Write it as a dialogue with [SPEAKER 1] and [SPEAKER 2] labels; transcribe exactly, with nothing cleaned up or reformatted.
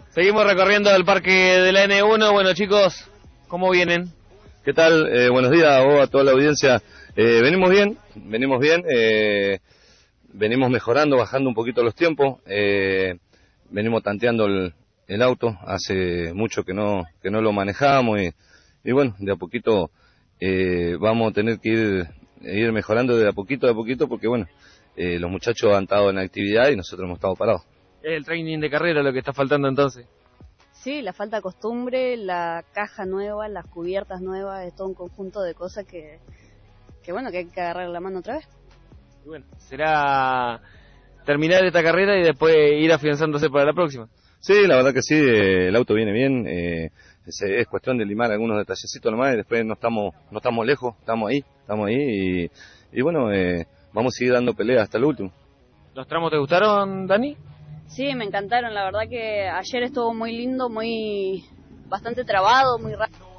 [SPEAKER 1] Seguimos recorriendo el parque de la N uno. Bueno, chicos, ¿cómo vienen?
[SPEAKER 2] ¿Qué tal? Eh, buenos días a vos, a toda la audiencia. Eh, venimos bien, venimos bien, eh, venimos mejorando, bajando un poquito los tiempos. Eh, venimos tanteando el, el auto, hace mucho que no que no lo manejamos y, y bueno, de a poquito eh, vamos a tener que ir, ir mejorando de a poquito, de a poquito, porque bueno, eh, los muchachos han estado en actividad y nosotros hemos estado parados.
[SPEAKER 1] Es el training de carrera lo que está faltando entonces.
[SPEAKER 3] Sí, la falta de costumbre, la caja nueva, las cubiertas nuevas, es todo un conjunto de cosas que, que bueno, que hay que agarrar la mano otra vez.
[SPEAKER 1] Y bueno, será terminar esta carrera y después ir afianzándose para la próxima.
[SPEAKER 2] Sí, la verdad que sí, eh, el auto viene bien, eh, es, es cuestión de limar algunos detallecitos nomás y después no estamos no estamos lejos, estamos ahí, estamos ahí y, y bueno, eh, vamos a seguir dando pelea hasta el último.
[SPEAKER 1] ¿Los tramos te gustaron, Dani?
[SPEAKER 3] Sí, me encantaron, la verdad que ayer estuvo muy lindo, muy bastante trabado, muy rápido.